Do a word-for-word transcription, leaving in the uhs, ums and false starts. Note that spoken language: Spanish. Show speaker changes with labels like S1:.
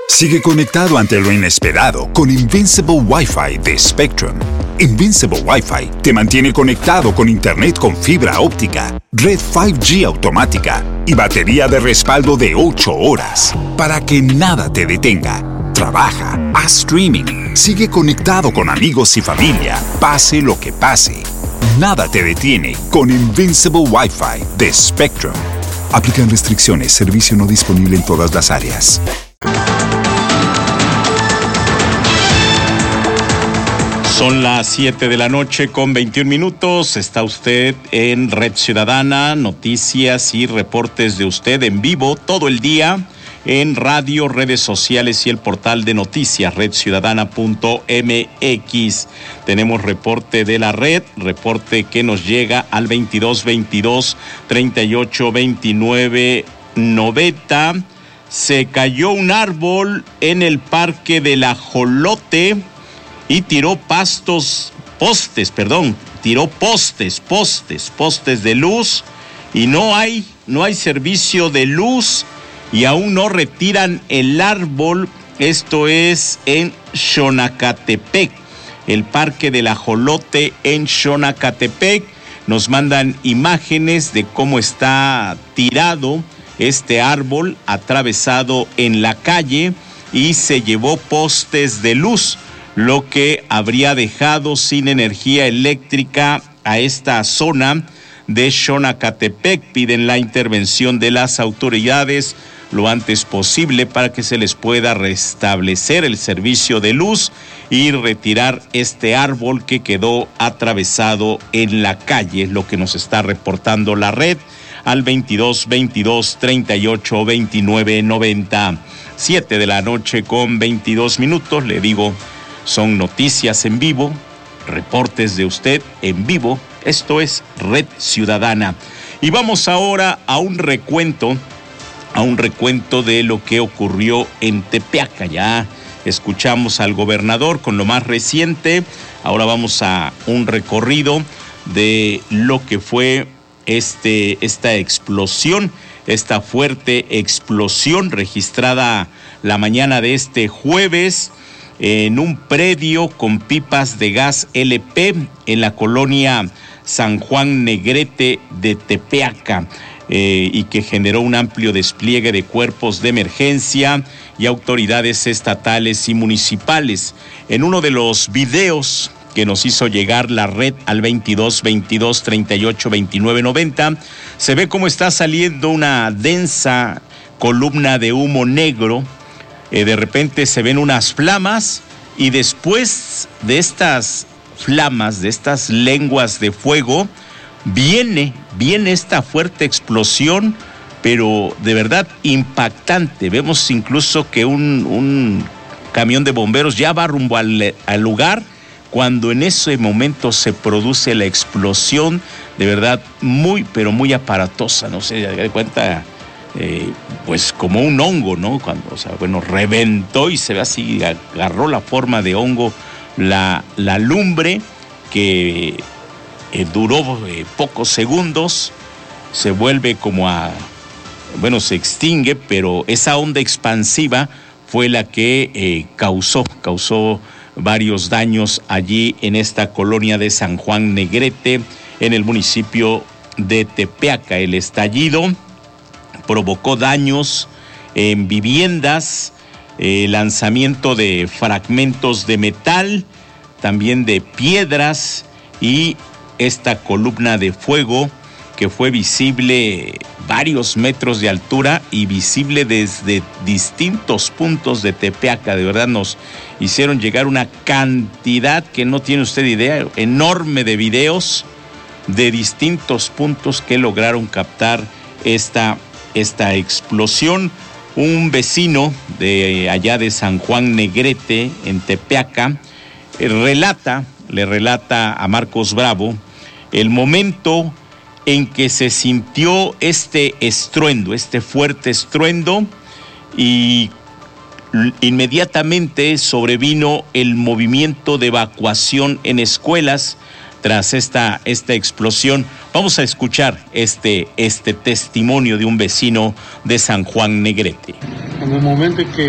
S1: Sigue conectado ante lo inesperado con Invincible Wi-Fi de Spectrum. Invincible Wi-Fi te mantiene conectado con Internet con fibra óptica, red cinco G automática y batería de respaldo de ocho horas para que nada te detenga. Trabaja, haz streaming, sigue conectado con amigos y familia, pase lo que pase. Nada te detiene con Invincible Wi-Fi de Spectrum. Aplican restricciones, servicio no disponible en todas las áreas.
S2: Son las siete de la noche con veintiún minutos. Está usted en Red Ciudadana, noticias y reportes de usted en vivo todo el día en radio, redes sociales y el portal de noticias red ciudadana punto m x. Tenemos reporte de la red, reporte que nos llega al veintidós veintidós treinta y ocho veintinueve noventa. Se cayó un árbol en el Parque del Ajolote y tiró pastos, postes, perdón, tiró postes, postes, postes de luz y no hay, no hay servicio de luz y aún no retiran el árbol. Esto es en Xonacatepec, el Parque del Ajolote en Xonacatepec. Nos mandan imágenes de cómo está tirado este árbol atravesado en la calle y se llevó postes de luz, lo que habría dejado sin energía eléctrica a esta zona de Xonacatepec. Piden la intervención de las autoridades lo antes posible para que se les pueda restablecer el servicio de luz y retirar este árbol que quedó atravesado en la calle, es lo que nos está reportando la red al veintidós veintidós treinta y ocho veintinueve noventa. siete de la noche con veintidós minutos, le digo, son noticias en vivo, reportes de usted en vivo. Esto es Red Ciudadana. Y vamos ahora a un recuento, a un recuento de lo que ocurrió en Tepeaca. Ya escuchamos al gobernador con lo más reciente. Ahora vamos a un recorrido de lo que fue este, esta explosión, esta fuerte explosión registrada la mañana de este jueves en un predio con pipas de gas L P en la colonia San Juan Negrete de Tepeaca, eh, y que generó un amplio despliegue de cuerpos de emergencia y autoridades estatales y municipales. En uno de los videos que nos hizo llegar la red al veintidós veintidós treinta y ocho veintinueve noventa, se ve cómo está saliendo una densa columna de humo negro. Eh, de repente se ven unas flamas y después de estas flamas, de estas lenguas de fuego, viene, viene esta fuerte explosión, pero de verdad impactante. Vemos incluso que un, un camión de bomberos ya va rumbo al, al lugar cuando en ese momento se produce la explosión, de verdad muy, pero muy aparatosa, no sé, de cuenta... Eh, pues como un hongo, ¿no? Cuando, o sea, bueno, reventó y se ve así, agarró la forma de hongo la, la lumbre que eh, duró eh, pocos segundos, se vuelve como a, bueno, se extingue, pero esa onda expansiva fue la que eh, causó, causó varios daños allí en esta colonia de San Juan Negrete, en el municipio de Tepeaca. El estallido provocó daños en viviendas, eh, lanzamiento de fragmentos de metal, también de piedras, y esta columna de fuego que fue visible varios metros de altura y visible desde distintos puntos de Tepeaca. De verdad nos hicieron llegar una cantidad que no tiene usted idea, enorme de videos de distintos puntos que lograron captar esta esta explosión. Un vecino de allá de San Juan Negrete, en Tepeaca, eh, relata, le relata a Marcos Bravo el momento en que se sintió este estruendo, este fuerte estruendo, y inmediatamente sobrevino el movimiento de evacuación en escuelas tras esta, esta explosión. Vamos a escuchar este, este testimonio de un vecino de San Juan Negrete.
S3: En el momento en que